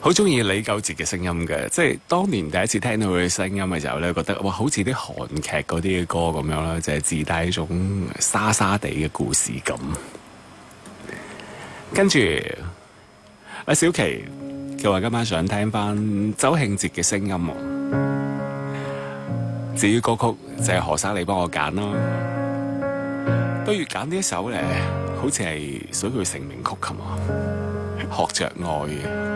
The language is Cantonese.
好中意李玖哲嘅聲音嘅，即係當年第一次聽到佢嘅聲音嘅時候咧，覺得哇，好似啲韓劇嗰啲嘅歌咁樣啦，就係自帶一種沙沙地嘅故事感。跟住阿小琪佢話今晚想聽翻周興哲嘅聲音喎。至於歌曲就係何生你幫我揀咯，不如揀呢一首咧，好似係屬於佢成名曲咁啊，學着愛嘅。